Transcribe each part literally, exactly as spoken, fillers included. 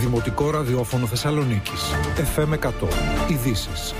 Δημοτικό ραδιόφωνο Θεσσαλονίκης. εφ εμ εκατό. Ειδήσεις.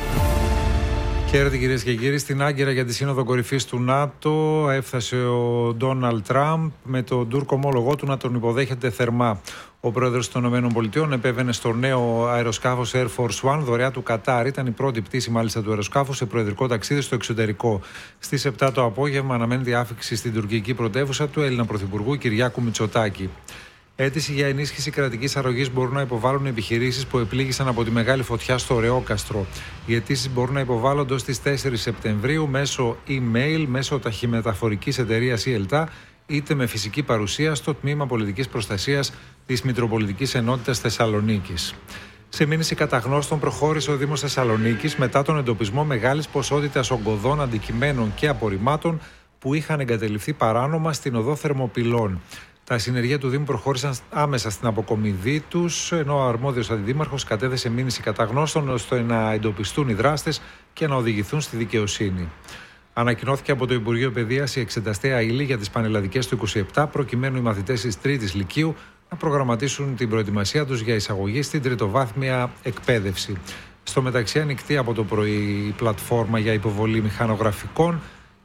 Χαίρετε κυρίες και κύριοι. Στην Άγκυρα για τη Σύνοδο Κορυφής του ΝΑΤΟ έφτασε ο Ντόναλντ Τραμπ με τον Τούρκο ομόλογό του να τον υποδέχεται θερμά. Ο πρόεδρος των ΗΠΑ επέβαινε στο νέο αεροσκάφος Air Force One, δωρεά του Κατάρ. Ήταν η πρώτη πτήση μάλιστα του αεροσκάφους σε προεδρικό ταξίδι στο εξωτερικό. Στις επτά το απόγευμα αναμένεται η άφιξη στην τουρκική πρωτεύουσα του Έλληνα Πρωθυπουργού Κυριάκου Μητσοτάκη. Αίτηση για ενίσχυση κρατικής αρρωγής μπορούν να υποβάλουν επιχειρήσεις που επλήγησαν από τη μεγάλη φωτιά στο Ρεόκαστρο. Οι αιτήσεις μπορούν να υποβάλλονται ως τις τέσσερις Σεπτεμβρίου μέσω email, μέσω ταχυμεταφορικής εταιρείας η ΕΛΤΑ, είτε με φυσική παρουσία στο Τμήμα Πολιτικής Προστασίας της Μητροπολιτικής Ενότητας Θεσσαλονίκης. Σε μήνυση καταγνώστων προχώρησε ο Δήμος Θεσσαλονίκης μετά τον εντοπισμό μεγάλης ποσότητας ογκωδών, αντικειμένων και απορριμμάτων που είχαν εγκατελειφθεί παράνομα στην οδό Θερμοπυλών. Τα συνεργεία του Δήμου προχώρησαν άμεσα στην αποκομιδή τους, ενώ ο αρμόδιος αντιδήμαρχος κατέθεσε μήνυση καταγνώστων ώστε να εντοπιστούν οι δράστες και να οδηγηθούν στη δικαιοσύνη. Ανακοινώθηκε από το Υπουργείο Παιδείας η εξεταστέα ύλη για τις πανελλαδικές του είκοσι επτά, προκειμένου οι μαθητές της τρίτης Λυκείου να προγραμματίσουν την προετοιμασία τους για εισαγωγή στην τριτοβάθμια εκπαίδευση. Στο μεταξύ, ανοιχτή από το πρωί η πλατφόρμα για υποβολή μηχανογραφικών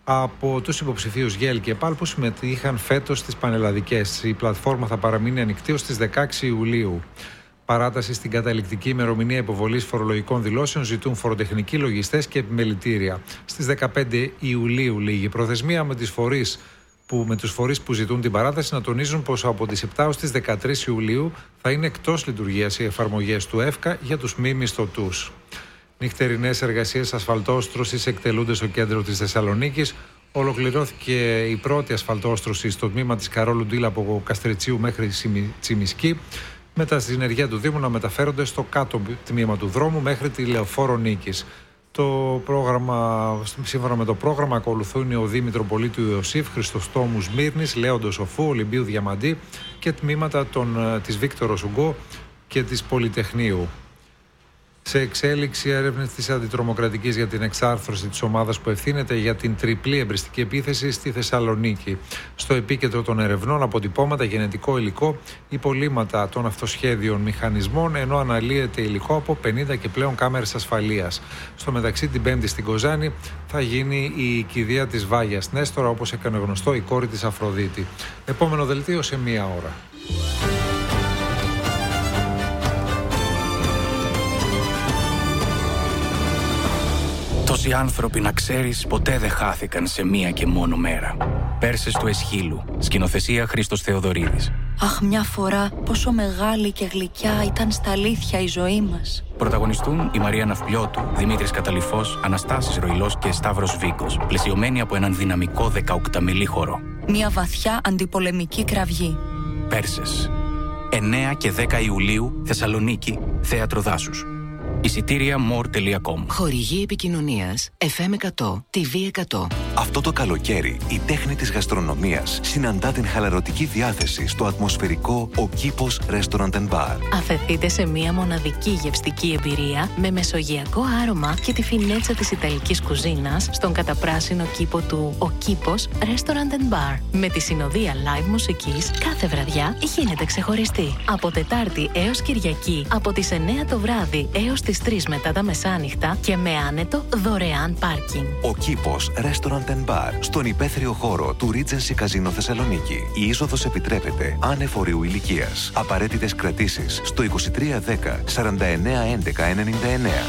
από τους υποψηφίους ΓΕΛ και ΕΠΑΛ που συμμετείχαν φέτος στις πανελλαδικές. Η πλατφόρμα θα παραμείνει ανοιχτή ως τις δεκαέξι Ιουλίου. Παράταση στην καταληκτική ημερομηνία υποβολής φορολογικών δηλώσεων ζητούν φοροτεχνικοί λογιστές και επιμελητήρια. Στις δεκαπέντε Ιουλίου λήγει η προθεσμία με, τις φορείς που, με τους φορείς που ζητούν την παράταση να τονίζουν πως από τις επτά ως τις δεκατρείς Ιουλίου θα είναι εκτός λειτουργίας οι εφαρμογές του ΕΦΚΑ για τους μη μισθωτούς. Νυχτερινές εργασίες ασφαλτόστρωσης εκτελούνται στο κέντρο της Θεσσαλονίκης. Ολοκληρώθηκε η πρώτη ασφαλτόστρωση στο τμήμα της Καρόλου Ντίλα από Καστριτσίου μέχρι Τσιμισκή, με τα συνεργεία του Δήμου να μεταφέρονται στο κάτω τμήμα του δρόμου μέχρι τη Λεωφόρο Νίκης. Το πρόγραμμα, σύμφωνα με το πρόγραμμα, ακολουθούν οι οδοί Μητροπολίτου Ιωσήφ, Χριστοστόμου Σμύρνης, Λέοντος Σοφού, Ολυμπίου Διαμαντή και τμήματα των, της Βίκτορος Ουγκό και της Πολυτεχνείου. Σε εξέλιξη έρευνες της Αντιτρομοκρατικής για την εξάρθρωση της ομάδας που ευθύνεται για την τριπλή εμπριστική επίθεση στη Θεσσαλονίκη. Στο επίκεντρο των ερευνών αποτυπώματα, γενετικό υλικό, υπολείμματα των αυτοσχέδιων μηχανισμών, ενώ αναλύεται υλικό από πενήντα και πλέον κάμερες ασφαλείας. Στο μεταξύ, την Πέμπτη στην Κοζάνη θα γίνει η κηδεία της Βάγιας Νέστορα, όπως έκανε γνωστό η κόρη της Αφροδίτη. Επόμενο δελτίο σε μία ώρα. Τόσοι άνθρωποι, να ξέρεις, ποτέ δεν χάθηκαν σε μία και μόνο μέρα. Πέρσες του Εσχύλου. Σκηνοθεσία Χρήστος Θεοδωρίδης. Αχ, μια φορά πόσο μεγάλη και γλυκιά ήταν στα αλήθεια η ζωή μας. Πρωταγωνιστούν η Μαρία Ναυπλιώτου, Δημήτρης Καταλυφός, Αναστάσης Ροϊλός και Σταύρος Βίκος, πλαισιωμένοι από έναν δυναμικό δεκαοκταμιλή χορό. Μια βαθιά αντιπολεμική κραυγή. Πέρσες. εννέα και δέκα Ιουλίου, Θεσσαλονίκη, Θέατρο Δάσους. Εισιτήρια μορ τελεία κομ. Χορηγή επικοινωνίας εφ εμ εκατό, τι βι εκατό. Αυτό το καλοκαίρι η τέχνη της γαστρονομίας συναντά την χαλαρωτική διάθεση στο ατμοσφαιρικό Ο Κήπος Restaurant and Bar. Αφεθείτε σε μια μοναδική γευστική εμπειρία με μεσογειακό άρωμα και τη φινέτσα της ιταλικής κουζίνας στον καταπράσινο κήπο του Ο Κήπος Restaurant and Bar. Με τη συνοδεία live μουσικής κάθε βραδιά γίνεται ξεχωριστή. Από Τετάρτη έως Κυριακή από τις εννέα το βράδυ έως τις τρεις μετά τα μεσάνυχτα και με άνετο δωρεάν πάρκινγκ. Ο Κήπος Restaurant and Bar στον υπαίθριο χώρο του Regency Casino Θεσσαλονίκη. Η είσοδος επιτρέπεται άνευ ορίου ηλικίας. Απαραίτητες κρατήσεις στο είκοσι τρία δέκα σαράντα εννέα έντεκα ενενήντα εννέα.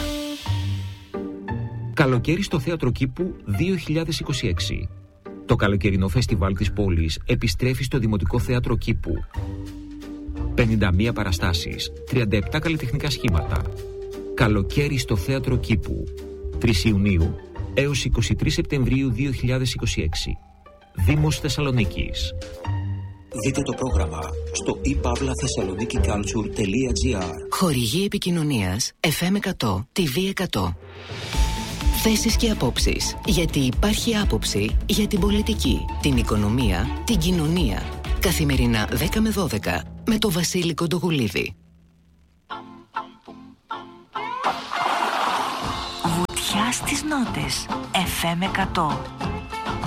Καλοκαίρι στο Θέατρο Κήπου δύο χιλιάδες είκοσι έξι. Το καλοκαιρινό φεστιβάλ της πόλης επιστρέφει στο Δημοτικό Θέατρο Κήπου. πενήντα μία παραστάσεις, τριάντα επτά καλλιτεχνικά σχήματα. Καλοκαίρι στο Θέατρο Κήπου, τρεις Ιουνίου έως είκοσι τρεις Σεπτεμβρίου δύο χιλιάδες είκοσι έξι. Δήμος Θεσσαλονίκης. Δείτε το πρόγραμμα στο i pavla thessaloniki culture τελεία gr. Χορηγή επικοινωνίας εφ εμ εκατό, τι βι εκατό. Θέσεις και απόψεις, γιατί υπάρχει άποψη για την πολιτική, την οικονομία, την κοινωνία. Καθημερινά δέκα με δώδεκα με το Βασίλη Κοντογουλίδη. Βουτιά στις νότες εφ εμ εκατό.